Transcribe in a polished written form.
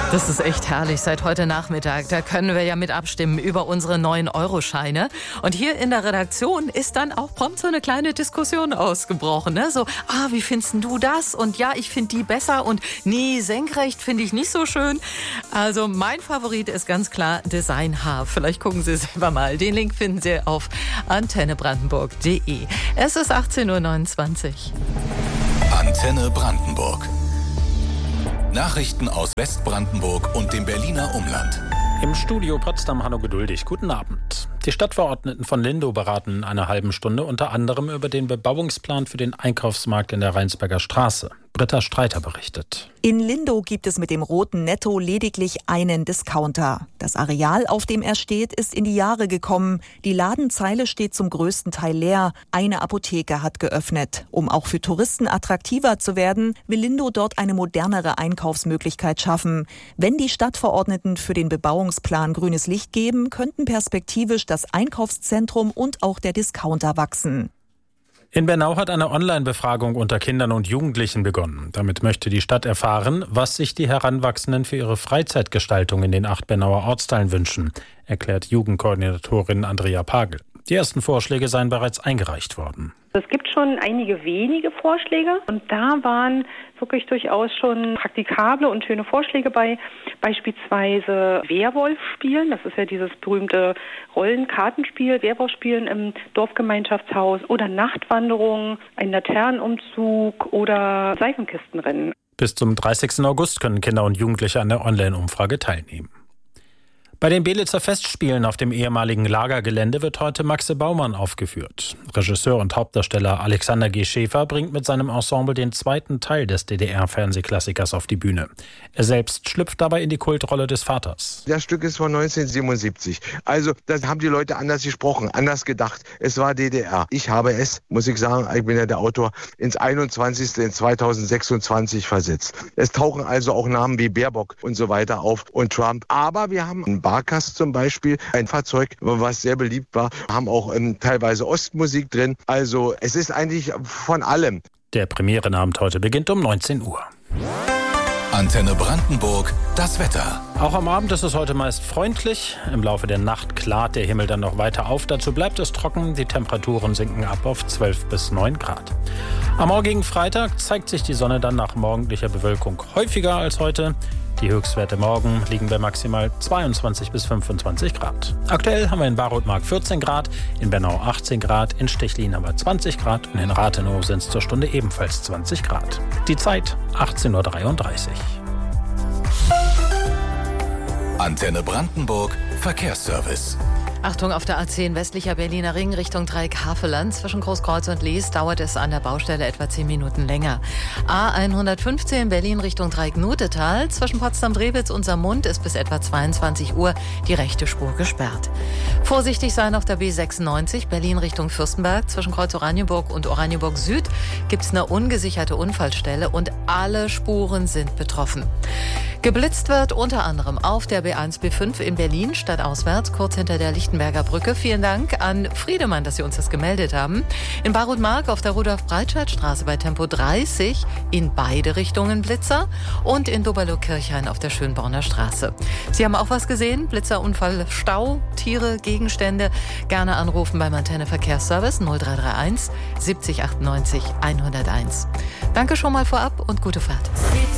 Das ist echt herrlich. Seit heute Nachmittag, da können wir ja mit abstimmen über unsere 9-Euro-Scheine. Und hier in der Redaktion ist dann auch prompt so eine kleine Diskussion ausgebrochen. Ne? So, wie findest du das? Und ja, ich finde die besser. Und nee, senkrecht finde ich nicht so schön. Also mein Favorit ist ganz klar Design H. Vielleicht gucken Sie selber mal. Den Link finden Sie auf antennebrandenburg.de. Es ist 18.29 Uhr. Antenne Brandenburg. Nachrichten aus Westbrandenburg und dem Berliner Umland. Im Studio Potsdam Hanno Geduldig. Guten Abend. Die Stadtverordneten von Lindow beraten in einer halben Stunde unter anderem über den Bebauungsplan für den Einkaufsmarkt in der Rheinsberger Straße. Britta Streiter berichtet. In Lindow gibt es mit dem roten Netto lediglich einen Discounter. Das Areal, auf dem er steht, ist in die Jahre gekommen. Die Ladenzeile steht zum größten Teil leer. Eine Apotheke hat geöffnet. Um auch für Touristen attraktiver zu werden, will Lindow dort eine modernere Einkaufsmöglichkeit schaffen. Wenn die Stadtverordneten für den Bebauungsplan grünes Licht geben, könnten perspektivisch das Einkaufszentrum und auch der Discounter wachsen. In Bernau hat eine Online-Befragung unter Kindern und Jugendlichen begonnen. Damit möchte die Stadt erfahren, was sich die Heranwachsenden für ihre Freizeitgestaltung in den 8 Bernauer Ortsteilen wünschen, erklärt Jugendkoordinatorin Andrea Pagel. Die ersten Vorschläge seien bereits eingereicht worden. Es gibt schon einige wenige Vorschläge und da waren wirklich durchaus schon praktikable und schöne Vorschläge bei. Beispielsweise Werwolf spielen, das ist ja dieses berühmte Rollenkartenspiel, Werwolf spielen im Dorfgemeinschaftshaus oder Nachtwanderungen, ein Laternenumzug oder Seifenkistenrennen. Bis zum 30. August können Kinder und Jugendliche an der Online-Umfrage teilnehmen. Bei den Belitzer Festspielen auf dem ehemaligen Lagergelände wird heute Maxe Baumann aufgeführt. Regisseur und Hauptdarsteller Alexander G. Schäfer bringt mit seinem Ensemble den zweiten Teil des DDR-Fernsehklassikers auf die Bühne. Er selbst schlüpft dabei in die Kultrolle des Vaters. Das Stück ist von 1977. Also, da haben die Leute anders gesprochen, anders gedacht. Es war DDR. Ich habe es, muss ich sagen, ich bin ja der Autor, ins 21. in 2026 versetzt. Es tauchen also auch Namen wie Baerbock und so weiter auf und Trump. Aber wir haben einen Barkas zum Beispiel, ein Fahrzeug, was sehr beliebt war, haben auch teilweise Ostmusik drin. Also es ist eigentlich von allem. Der Premierenabend heute beginnt um 19 Uhr. Antenne Brandenburg, das Wetter. Auch am Abend ist es heute meist freundlich. Im Laufe der Nacht klart der Himmel dann noch weiter auf. Dazu bleibt es trocken. Die Temperaturen sinken ab auf 12 bis 9 Grad. Am morgigen Freitag zeigt sich die Sonne dann nach morgendlicher Bewölkung häufiger als heute. Die Höchstwerte morgen liegen bei maximal 22 bis 25 Grad. Aktuell haben wir in Barotmark 14 Grad, in Bernau 18 Grad, in Stechlin aber 20 Grad und in Rathenow sind es zur Stunde ebenfalls 20 Grad. Die Zeit 18.33 Uhr. Antenne Brandenburg, Verkehrsservice. Achtung, auf der A10 westlicher Berliner Ring Richtung Dreieck Havelland. Zwischen Großkreuz und Lies dauert es an der Baustelle etwa 10 Minuten länger. A115 Berlin Richtung Dreieck Nutetal. Zwischen Potsdam-Drewitz und Saarmund ist bis etwa 22 Uhr die rechte Spur gesperrt. Vorsichtig sein auf der B96 Berlin Richtung Fürstenberg. Zwischen Kreuz Oranienburg und Oranienburg Süd gibt es eine ungesicherte Unfallstelle und alle Spuren sind betroffen. Geblitzt wird unter anderem auf der B1 B5 in Berlin stadtauswärts, kurz hinter der Lichtenberger Brücke. Vielen Dank an Friedemann, dass Sie uns das gemeldet haben. In Barutmark auf der Rudolf-Breitscheid-Straße bei Tempo 30 in beide Richtungen Blitzer und in Doberloh-Kirchhain auf der Schönborner Straße. Sie haben auch was gesehen? Blitzerunfall, Stau, Tiere, Gegenstände? Gerne anrufen beim Antenne Verkehrsservice 0331 70 98 101. Danke schon mal vorab und gute Fahrt.